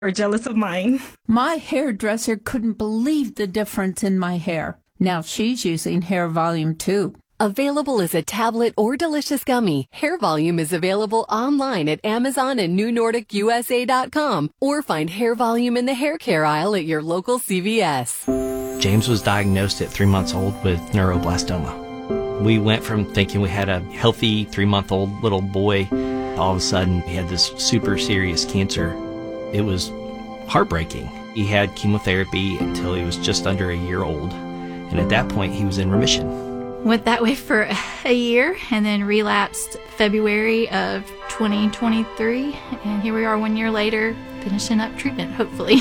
are jealous of mine. My hairdresser couldn't believe the difference in my hair. Now she's using Hair Volume 2. Available as a tablet or delicious gummy, Hair Volume is available online at Amazon and NewNordicUSA.com, or find Hair Volume in the hair care aisle at your local CVS. James was diagnosed at 3 months old with neuroblastoma. We went from thinking we had a healthy 3-month-old little boy. All of a sudden, he had this super serious cancer. It was heartbreaking. He had chemotherapy until he was just under a year old, and at that point, he was in remission. Went that way for a year and then relapsed February of 2023. And here we are 1 year later, finishing up treatment, hopefully.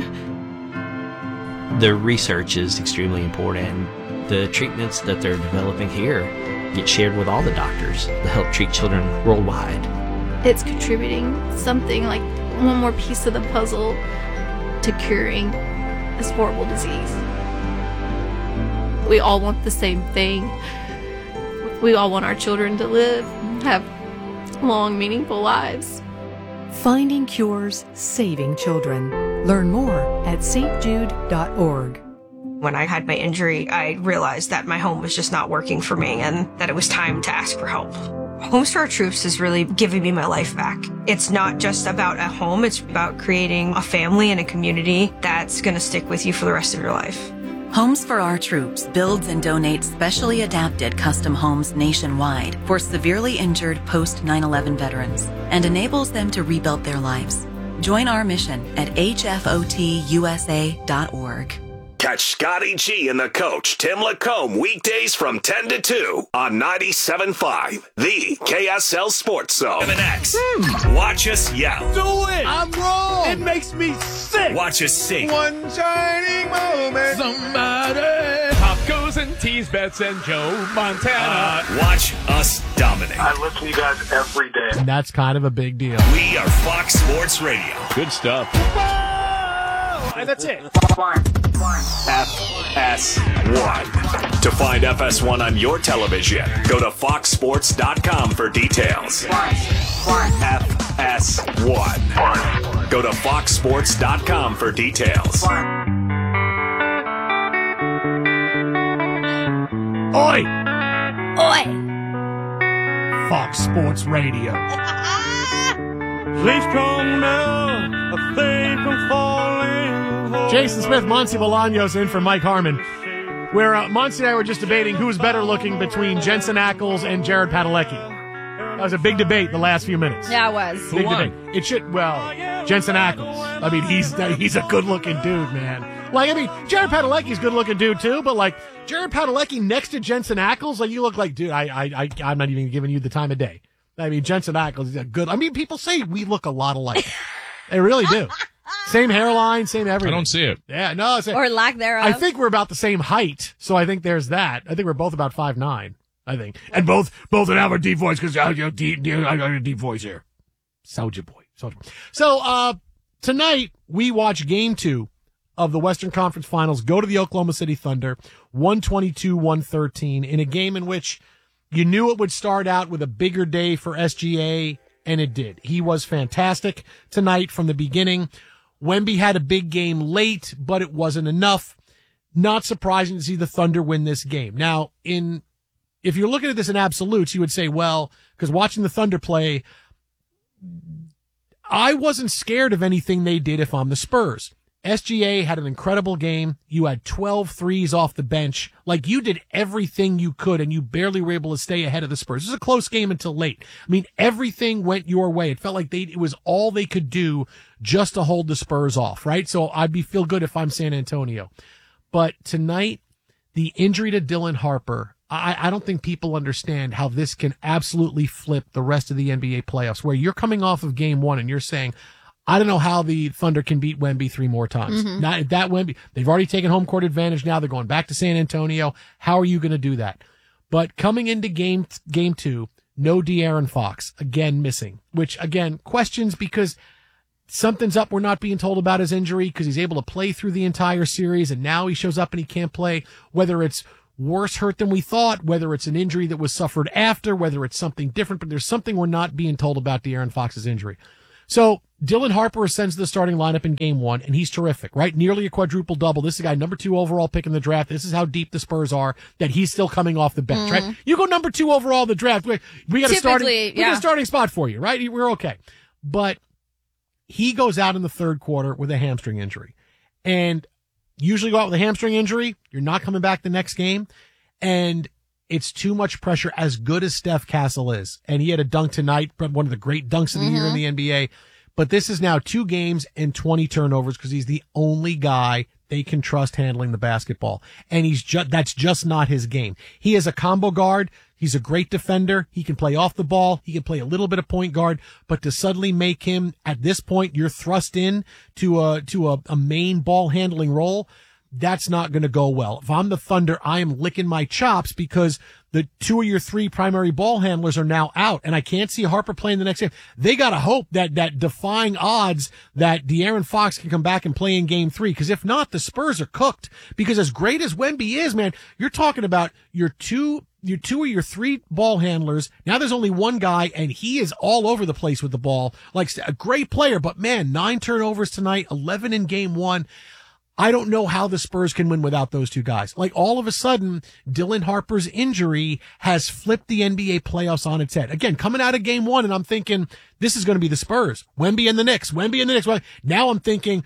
The research is extremely important. The treatments that they're developing here get shared with all the doctors to help treat children worldwide. It's contributing something like one more piece of the puzzle to curing this horrible disease. We all want the same thing. We all want our children to live, have long, meaningful lives. Finding cures, saving children. Learn more at stjude.org. When I had my injury, I realized that my home was just not working for me and that it was time to ask for help. Homes for Our Troops is really giving me my life back. It's not just about a home, it's about creating a family and a community that's going to stick with you for the rest of your life. Homes for Our Troops builds and donates specially adapted custom homes nationwide for severely injured post 9/11 veterans and enables them to rebuild their lives. Join our mission at hfotusa.org. Catch Scotty G and the coach, Tim Lacombe, weekdays from 10 to 2 on 97.5, the KSL Sports Zone. MNX. Watch us yell. Do it! I'm wrong! It makes me sick! Watch us sing. One shining moment. Somebody. Pop goes and tease Bets and Joe Montana. Watch us dominate. I listen to you guys every day. And that's kind of a big deal. We are Fox Sports Radio. Good stuff. And that's it. FS1. To find FS1 on your television, go to foxsports.com for details. FS1. Go to foxsports.com for details. Oi! Oi! Fox Sports Radio. Please come now, a faith from falling. Jason Smith, Monty Bolaños in for Mike Harmon. Where Monty and I were just debating who's better looking between Jensen Ackles and Jared Padalecki. That was a big debate the last few minutes. Yeah, it was. Big debate. It should, Jensen Ackles. I mean, he's a good-looking dude, man. Jared Padalecki's a good-looking dude, too, but, Jared Padalecki next to Jensen Ackles, you look like, dude, I'm not even giving you the time of day. I mean, Jensen Ackles is a good, people say we look a lot alike. They really do. Same hairline, same everything. I don't see it. Yeah, no. Or lack thereof. I think we're about the same height, so I think there's that. I think we're both about 5'9", I think. And both have a deep voice, because I got a deep voice here. Soulja Boy. So, tonight, we watch Game 2 of the Western Conference Finals go to the Oklahoma City Thunder, 122-113, in a game in which you knew it would start out with a bigger day for SGA, and it did. He was fantastic tonight from the beginning. Wemby had a big game late, but it wasn't enough. Not surprising to see the Thunder win this game. Now, if you're looking at this in absolutes, you would say, well, because watching the Thunder play, I wasn't scared of anything they did if I'm the Spurs. SGA had an incredible game. You had 12 threes off the bench. You did everything you could, and you barely were able to stay ahead of the Spurs. This was a close game until late. I mean, everything went your way. It felt like it was all they could do just to hold the Spurs off, right? So I'd feel good if I'm San Antonio. But tonight, the injury to Dylan Harper, I don't think people understand how this can absolutely flip the rest of the NBA playoffs, where you're coming off of game one and you're saying, I don't know how the Thunder can beat Wemby 3 more times. Mm-hmm. Not that Wemby. They've already taken home court advantage now. They're going back to San Antonio. How are you going to do that? But coming into game 2, no De'Aaron Fox, again missing, which again, questions because something's up. We're not being told about his injury because he's able to play through the entire series, and now he shows up and he can't play, whether it's worse hurt than we thought, whether it's an injury that was suffered after, whether it's something different, but there's something we're not being told about De'Aaron Fox's injury. So Dylan Harper ascends to the starting lineup in game 1, and he's terrific, right? Nearly a quadruple double. This is a guy number 2 overall pick in the draft. This is how deep the Spurs are, that he's still coming off the bench, right? You go number 2 overall in the draft. We got a starting spot for you, right? We're okay. But he goes out in the third quarter with a hamstring injury. And usually go out with a hamstring injury, you're not coming back the next game. And it's too much pressure, as good as Steph Castle is. And he had a dunk tonight, one of the great dunks of the year in the NBA. But this is now 2 games and 20 turnovers because he's the only guy they can trust handling the basketball. And that's just not his game. He is a combo guard. He's a great defender. He can play off the ball. He can play a little bit of point guard, but to suddenly make him, at this point, you're thrust in to a main ball handling role, that's not going to go well. If I'm the Thunder, I am licking my chops because the 2 of your 3 primary ball handlers are now out, and I can't see Harper playing the next game. They got to hope that defying odds that De'Aaron Fox can come back and play in game 3, because if not, the Spurs are cooked. Because as great as Wemby is, man, you're talking about your 2 of your 3 ball handlers. Now there's only one guy, and he is all over the place with the ball. Like, a great player, but man, 9 turnovers tonight, 11 in game 1. I don't know how the Spurs can win without those 2 guys. Like, all of a sudden, Dylan Harper's injury has flipped the NBA playoffs on its head. Again, coming out of game 1, and I'm thinking, this is going to be the Spurs. Wemby and the Knicks. Now I'm thinking,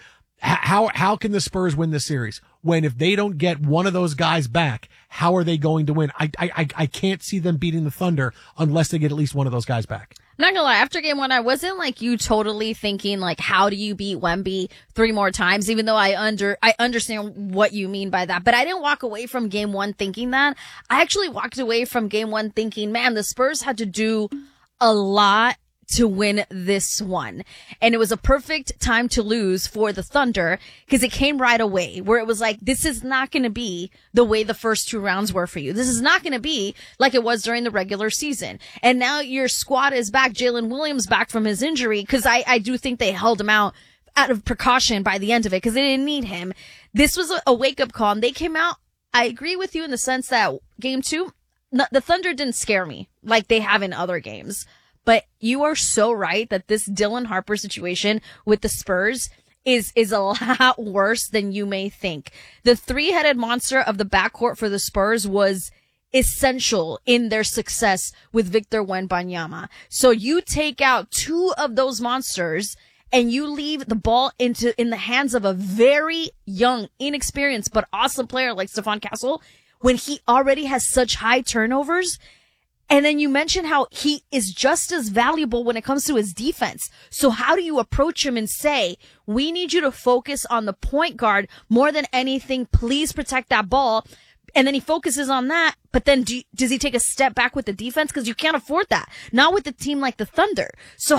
how can the Spurs win this series? When if they don't get one of those guys back, how are they going to win? I can't see them beating the Thunder unless they get at least one of those guys back. I'm not gonna lie, after game 1, I wasn't like you totally thinking like, how do you beat Wemby 3 more times? Even though I understand what you mean by that, but I didn't walk away from game 1 thinking that. I actually walked away from game 1 thinking, man, the Spurs had to do a lot to win this one. And it was a perfect time to lose for the Thunder because it came right away where it was like, this is not going to be the way the first 2 rounds were for you. This is not going to be like it was during the regular season. And now your squad is back. Jalen Williams back from his injury, because I do think they held him out of precaution by the end of it because they didn't need him. This was a wake-up call, and they came out. I agree with you in the sense that game 2, the Thunder didn't scare me like they have in other games. But you are so right that this Dylan Harper situation with the Spurs is a lot worse than you may think. The 3-headed monster of the backcourt for the Spurs was essential in their success with Victor Wembanyama. So you take out 2 of those monsters and you leave the ball in the hands of a very young, inexperienced, but awesome player like Stephon Castle when he already has such high turnovers. And then you mentioned how he is just as valuable when it comes to his defense. So how do you approach him and say, we need you to focus on the point guard more than anything. Please protect that ball. And then he focuses on that. But then does he take a step back with the defense? Because you can't afford that. Not with a team like the Thunder. So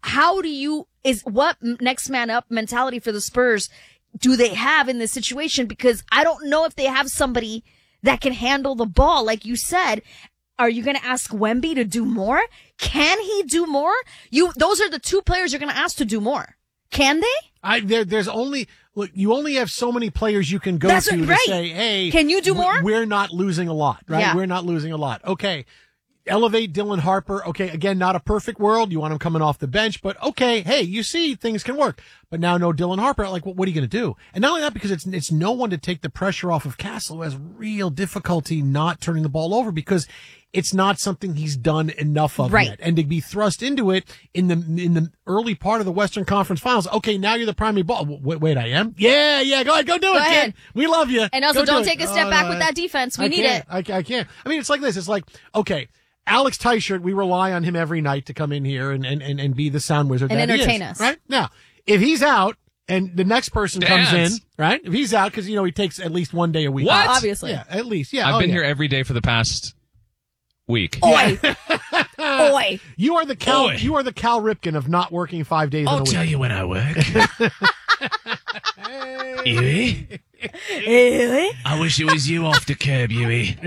what next man up mentality for the Spurs do they have in this situation? Because I don't know if they have somebody that can handle the ball. Like you said, are you going to ask Wemby to do more? Can he do more? Those are the 2 players you're going to ask to do more. Can they? You only have so many players you can go to say, hey, can you do more? We're not losing a lot, right? Yeah. We're not losing a lot. Okay. Elevate Dylan Harper. Okay. Again, not a perfect world. You want him coming off the bench, but okay. Hey, you see things can work, but now no Dylan Harper. Like, what are you going to do? And not only that, because it's no one to take the pressure off of Castle, who has real difficulty not turning the ball over because it's not something he's done enough of yet. And to be thrust into it in the early part of the Western Conference Finals. Okay, now you're the primary ball. Wait, I am? Yeah. Go ahead, do it, kid. We love you. And also, don't take a step back with that defense. We need it. I can't. I mean, it's like this. It's like, okay, Alex Teichert, we rely on him every night to come in here and be the sound wizard and that entertain he is, us. Right? Now, if he's out and the next person comes in, right? If he's out, because, he takes at least 1 day a week. What? Obviously. Yeah, at least. Yeah. I've been here every day for the past week. Oi. Oi. You are the Cal Ripken of not working 5 days in a week. I'll tell you when I work. Huey? I wish it was you off the curb, Huey.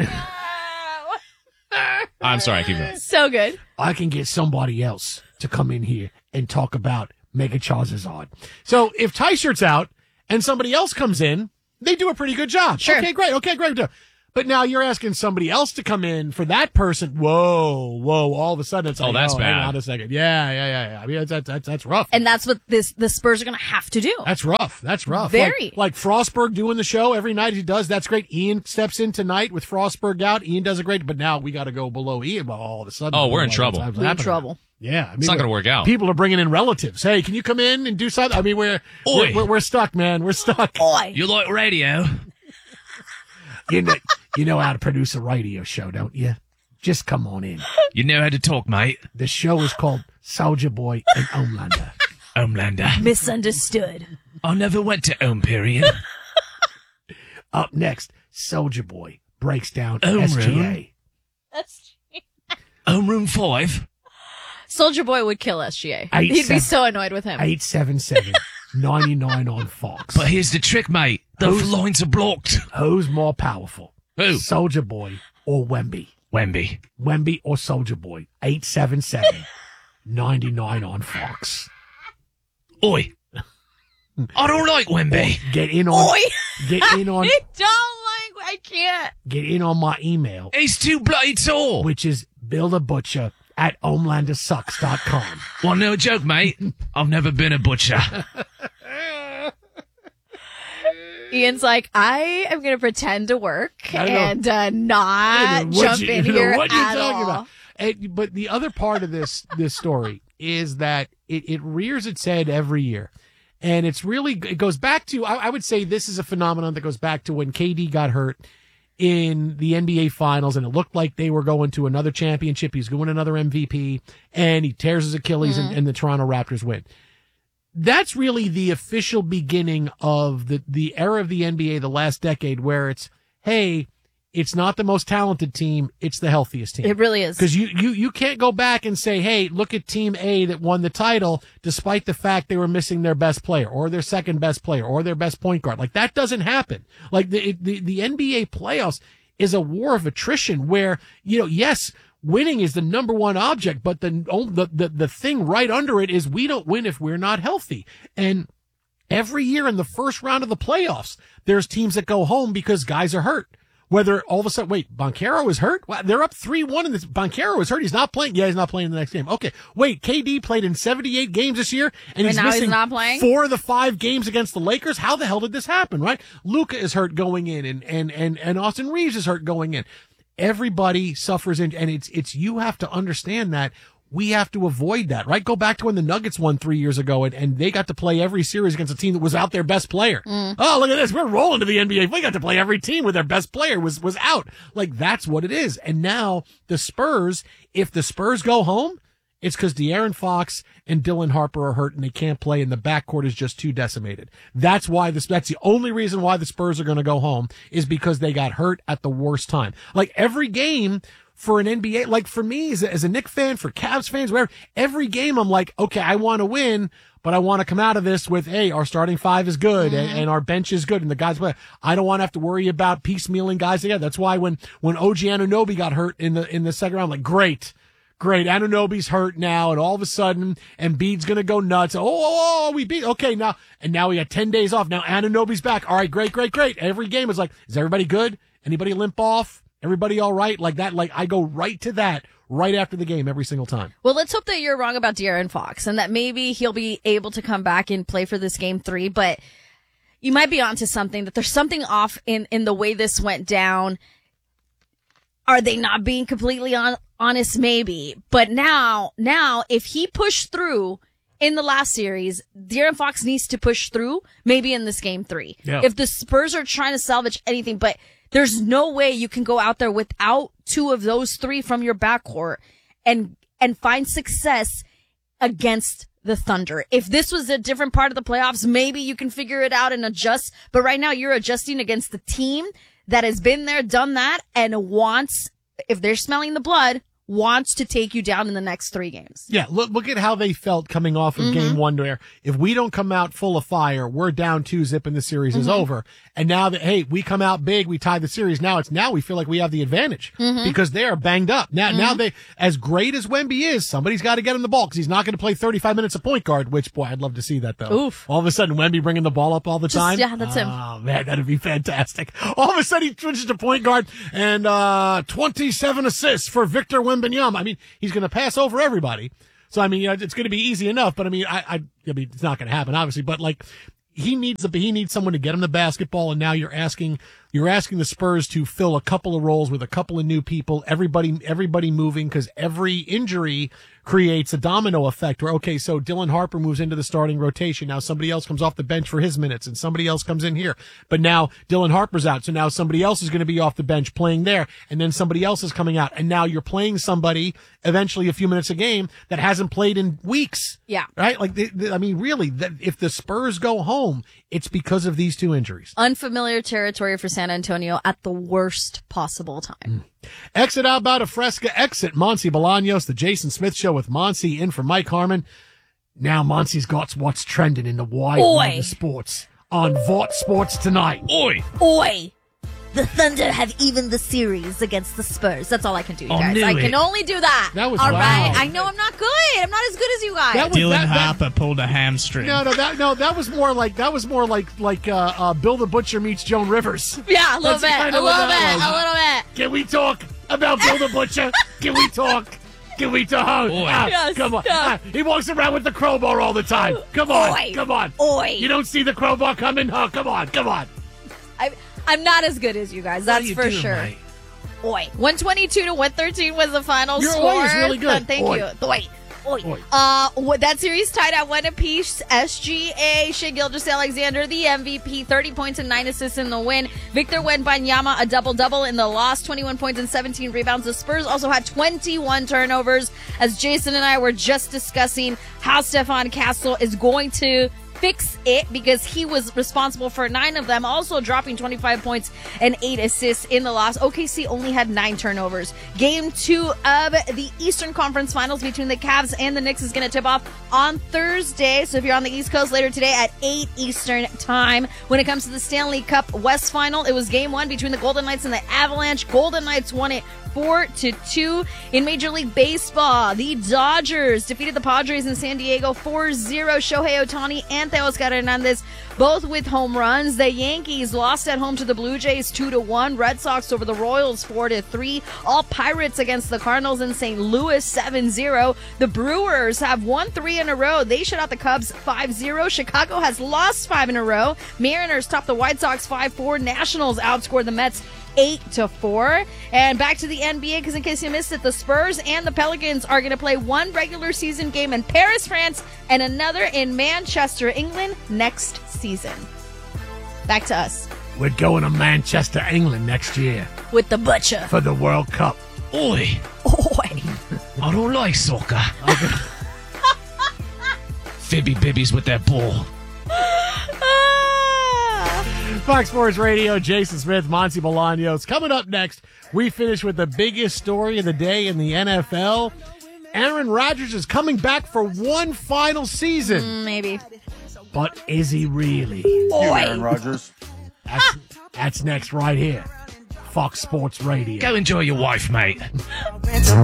I'm sorry, keep going. So good. I can get somebody else to come in here and talk about Mega Charizard. So if Teichert's out and somebody else comes in, they do a pretty good job. Sure. Okay, great. But now you're asking somebody else to come in for that person. Whoa, all of a sudden it's like, that's bad. Hang on a second. Yeah. I mean, that's rough. And that's what the Spurs are going to have to do. That's rough. Very. Like Frostberg doing the show every night he does. That's great. Ian steps in tonight with Frostberg out. Ian does a great, but now we got to go below Ian. Well, all of a sudden. Oh, we're in trouble. We're in trouble. Yeah. I mean, It's not going to work out. People are bringing in relatives. Hey, can you come in and do something? I mean, we're stuck, man. We're stuck. Oi. You like radio? You know how to produce a radio show, don't you? Just come on in. You know how to talk, mate. The show is called Soldier Boy and Homelander. Homelander. Misunderstood. I never went to Home, period. Up next, Soldier Boy breaks down Home SGA. Homeroom 5. Soldier Boy would kill SGA. Eight, He'd be seven- so annoyed with him. 877-99 on Fox. But here's the trick, mate. The lines are blocked. Who's more powerful? Who? Soldier Boy or Wemby? Wemby or Soldier Boy? 877-99 on Fox. Oi. I don't like Wemby. Get in on. Oi. Get in on. I can't. Get in on my email, He's too bloody tall. which is BillTheButcher@HomelanderSucks.com. Well, no joke, mate. I've never been a butcher. Ian's like, I am going to pretend to work I don't know. and not What jump you- in you know, here what you at talking all. about? But the other part of this story is that it rears its head every year. And it goes back to, I would say this is a phenomenon that goes back to when KD got hurt in the NBA finals and it looked like they were going to another championship. He's going another MVP and he tears his Achilles and the Toronto Raptors win. That's really the official beginning of the era of the NBA, the last decade, where it's, hey, it's not the most talented team, it's the healthiest team. It really is. Because you can't go back and say, hey, look at team A that won the title despite the fact they were missing their best player or their second best player or their best point guard. Like, that doesn't happen. Like, the NBA playoffs is a war of attrition where, yes, winning is the number one object, but the thing right under it is we don't win if we're not healthy. And every year in the first round of the playoffs, there's teams that go home because guys are hurt. Whether all of a sudden, wait, Banchero is hurt? Well, they're up 3-1 in this. Banchero is hurt. He's not playing. Yeah, he's not playing in the next game. Okay. Wait, KD played in 78 games this year and he's now missing he's not playing? 4 of the 5 games against the Lakers. How the hell did this happen, right? Luka is hurt going in and Austin Reeves is hurt going in. Everybody suffers and it's you have to understand that we have to avoid that, right? Go back to when the Nuggets won 3 years ago and they got to play every series against a team that was out their best player. Oh, look at this. We're rolling to the NBA. We got to play every team with their best player was out. Like, that's what it is. And now the Spurs, if the Spurs go home, it's because De'Aaron Fox and Dylan Harper are hurt and they can't play and the backcourt is just too decimated. That's the only reason why the Spurs are going to go home is because they got hurt at the worst time. Like, every game for an NBA, like for me as a Knicks fan, for Cavs fans, whatever, every game I'm like, okay, I want to win, but I want to come out of this with, hey, our starting 5 is good and our bench is good and the guys play. I don't want to have to worry about piecemealing guys together. That's why when OG Anunoby got hurt in the second round, I'm like, great. Anunoby's hurt now, and all of a sudden, Embiid's gonna go nuts. Oh, we beat. Okay, now we got 10 days off. Now Anunoby's back. All right, great. Every game is like, is everybody good? Anybody limp off? Everybody all right? Like that. Like, I go right to that right after the game every single time. Well, let's hope that you're wrong about De'Aaron Fox and that maybe he'll be able to come back and play for this game 3. But you might be onto something, that there's something off in the way this went down. Are they not being completely honest? Maybe. But now, if he pushed through in the last series, De'Aaron Fox needs to push through maybe in this game 3. Yeah. If the Spurs are trying to salvage anything, but there's no way you can go out there without 2 of those 3 from your backcourt and find success against the Thunder. If this was a different part of the playoffs, maybe you can figure it out and adjust. But right now you're adjusting against the team that has been there, done that, and wants, if they're smelling the blood, wants to take you down in the next 3 games. Yeah, look at how they felt coming off of game 1 where if we don't come out full of fire, we're down 2-0 and the series is over. And now that, hey, we come out big, we tie the series. Now we feel like we have the advantage because they are banged up. Now they, as great as Wemby is, somebody's got to get him the ball because he's not going to play 35 minutes of point guard, which, boy, I'd love to see that though. Oof. All of a sudden, Wemby bringing the ball up all the time. Yeah, that's him. Oh man, that'd be fantastic. All of a sudden he switches to point guard and, 27 assists for Victor Wembanyama. I mean, he's going to pass over everybody. So, I mean, it's going to be easy enough, but I mean, I mean, it's not going to happen, obviously, but like, he needs someone to get him the basketball, and now you're asking the Spurs to fill a couple of roles with a couple of new people, everybody moving, because every injury creates a domino effect where, okay, so Dylan Harper moves into the starting rotation. Now somebody else comes off the bench for his minutes and somebody else comes in here. But now Dylan Harper's out. So now somebody else is going to be off the bench playing there. And then somebody else is coming out. And now you're playing somebody eventually a few minutes a game that hasn't played in weeks. Yeah. Right? Like, I mean, really, if the Spurs go home, it's because of these 2 injuries. Unfamiliar territory for San Antonio at the worst possible time. Exit out about a Fresca exit. Monty Bolaños, the Jason Smith Show with Monty in for Mike Harmon. Now Monty's got what's trending in the wide world of sports on Vought Sports Tonight. Oi! Oi! The Thunder have evened the series against the Spurs. That's all I can do, you guys. I can only do that. That was all wow. right. I know I'm not good. I'm not as good as you guys. Dylan Harper pulled a hamstring. That was more like Bill the Butcher meets Joan Rivers. Yeah, a little bit. A little bit. Can we talk about Bill the Butcher? Can we talk? Can we talk? Yes, come on. yeah. He walks around with the crowbar all the time. Come on. Oi. Come on. Oi. You don't see the crowbar coming? Oh, come on. I'm not as good as you guys. That's for sure. Mate? Oi. 122 to 113 was the final Your score. oi is really good. Thank Oi. you. Oi. That series tied at 1 apiece. SGA, Shai Gilgeous-Alexander, the MVP, 30 points and 9 assists in the win. Victor Wembanyama, a double-double in the loss, 21 points and 17 rebounds. The Spurs also had 21 turnovers. As Jason and I were just discussing how Stephon Castle is going to fix it because he was responsible for 9 of them, also dropping 25 points and 8 assists in the loss. OKC only had 9 turnovers. Game 2 of the Eastern Conference Finals between the Cavs and the Knicks is going to tip off on Thursday. So if you're on the East Coast, later today at 8 Eastern time. When it comes to the Stanley Cup West Final, it was Game 1 between the Golden Knights and the Avalanche. Golden Knights won it 4-2. In Major League Baseball, the Dodgers defeated the Padres in San Diego 4-0. Shohei Ohtani and Teoscar Hernandez both with home runs. The Yankees lost at home to the Blue Jays 2-1. Red Sox over the Royals 4-3. All Pirates against the Cardinals in St. Louis 7-0. The Brewers have won 3 in a row. They shut out the Cubs 5-0. Chicago has lost 5 in a row. Mariners topped the White Sox 5-4. Nationals outscored the Mets 8-4. And back to the NBA, because in case you missed it, the Spurs and the Pelicans are going to play one regular season game in Paris, France, and another in Manchester, England next season. Back to us. We're going to Manchester, England next year. With the Butcher. For the World Cup. Oi! Oi! I don't like soccer. Fibby bibbies with that ball. Fox Sports Radio, Jason Smith, Monty Bolaños. Coming up next, we finish with the biggest story of the day in the NFL. Aaron Rodgers is coming back for one final season. Maybe. But is he really? Aaron Rodgers. That's next right here. Fox Sports Radio. Go enjoy your wife, mate.